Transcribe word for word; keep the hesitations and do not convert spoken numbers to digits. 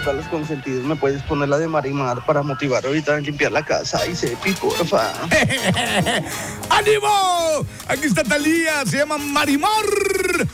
todas las consentidas, me puedes poner la de Marimar para motivar ahorita a limpiar la casa y Sepi, porfa. ¡Ánimo! Aquí está Talía, se llama Marimar.